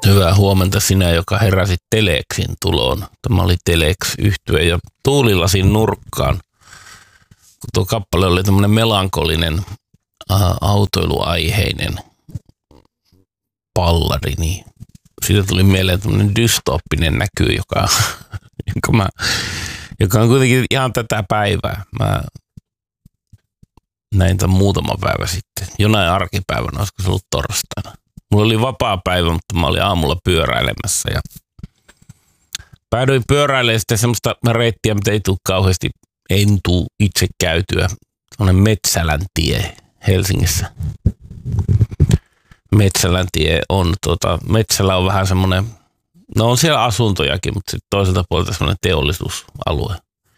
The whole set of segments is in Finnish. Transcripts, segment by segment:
Hyvää huomenta sinä, joka heräsit Telexin tuloon. Tämä oli Telex-yhtye ja tuulilasin nurkkaan. Kun tuo kappale oli tämmöinen melankolinen, autoiluaiheinen balladi, niin siitä tuli mieleen tämmöinen dystooppinen näky, joka on kuitenkin ihan tätä päivää. Mä näin tämän muutama päivä sitten. Jonain arkipäivänä, olisiko se ollut torstaina. Mulla oli vapaa päivä, mutta mä olin aamulla pyöräilemässä ja päädyin pyöräilemään sitten semmoista reittiä, mitä ei tule kauheasti, en tule itse käytyä. Sellainen Metsälän tie Helsingissä. Metsälän tie on, Metsälä on vähän semmoinen, no on siellä asuntojakin, mutta sitten toiselta puolelta semmoinen teollisuusalue.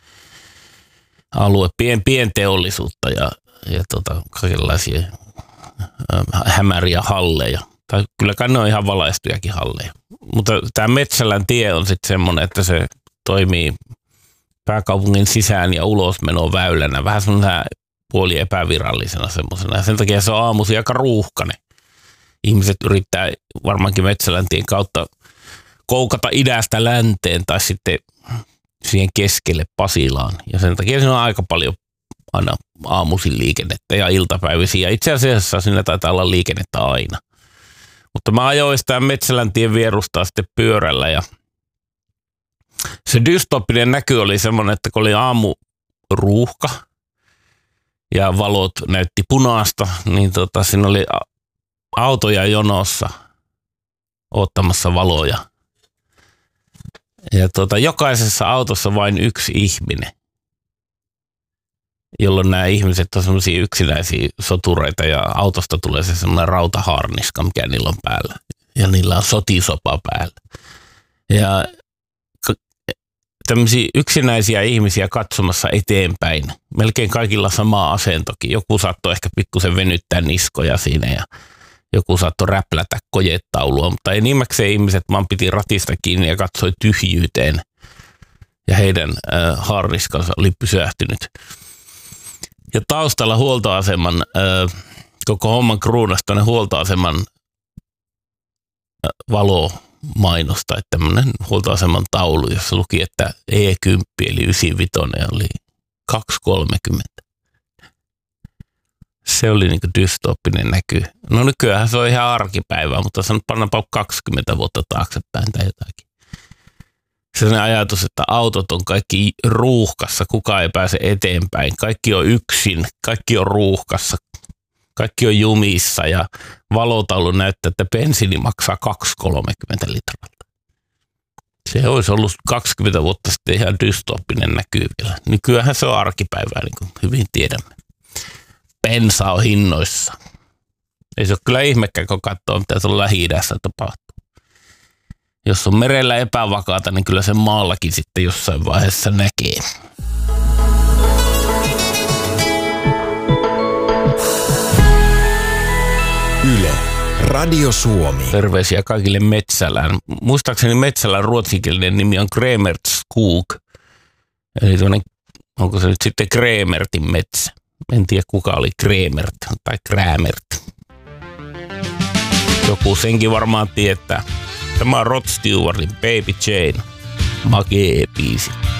Pienteollisuutta ja kaikenlaisia hämäriä halleja. Tai kyllä kai ne on ihan valaistujakin halleja. Mutta tämä Metsälän tie on sitten semmoinen, että se toimii pääkaupungin sisään ja ulosmenon väylänä. Vähän semmoisena puoli epävirallisena semmoisena. Sen takia se on aamuisin aika ruuhkainen. Ihmiset yrittää varmaankin Metsälän tien kautta koukata idästä länteen tai sitten siihen keskelle Pasilaan. Ja sen takia siinä on aika paljon aina aamuisin liikennettä ja iltapäivisin. Ja itse asiassa siinä taitaa olla liikennettä aina. Mutta mä ajoin sitä Metsäläntien vierustaa sitten pyörällä ja se dystopinen näky oli semmoinen, että kun oli aamuruuhka ja valot näytti punaista, niin siinä oli autoja jonossa ottamassa valoja. Ja jokaisessa autossa vain yksi ihminen, jolloin nämä ihmiset on semmoisia yksinäisiä sotureita ja autosta tulee se semmoinen rautaharniska, mikä niillä on päällä. Ja niillä on sotisopa päällä. Ja tämmöisiä yksinäisiä ihmisiä katsomassa eteenpäin. Melkein kaikilla sama asentokin. Joku saattoi ehkä pikkusen venyttää niskoja siinä ja joku saattoi räplätä kojetaulua, mutta enimmäkseen ihmiset vaan piti ratista kiinni ja katsoi tyhjyyteen. Ja heidän harniskansa oli pysähtynyt. Ja taustalla huoltoaseman, koko homman kruunasta huoltoaseman valomainosta, että tämmöinen huoltoaseman taulu, jossa luki, että E10 eli 95 oli 230. Se oli niinku dystooppinen näky. No nykyään se on ihan arkipäivää, mutta se on pannaanpa 20 vuotta taaksepäin tai jotakin. Sellainen ajatus, että autot on kaikki ruuhkassa, kukaan ei pääse eteenpäin. Kaikki on yksin, kaikki on ruuhkassa, kaikki on jumissa ja valotaulu näyttää, että bensiini maksaa 2,30 litralta. Se olisi ollut 20 vuotta sitten ihan dystooppinen näky vielä. Nykyään se on arkipäivää, niin kuin hyvin tiedämme. Bensa on hinnoissa. Ei se ole kyllä ihmekään, kun katsoo, mitä tuolla Lähi-idässä tapahtuu. Jos on merellä epävakaata, niin kyllä se maallakin sitten jossain vaiheessa näkee. Yle, Radio Suomi. Terveisiä kaikille Metsälään. Muistaakseni Metsälän ruotsinkielinen nimi on Kremertskog. Eli onko se nyt sitten Kremertin metsä? En tiedä kuka oli Kremert tai Krämert. Joku senkin varmaan tietää. Tämä on Rod Stewartin Baby Jane. Makee biisi.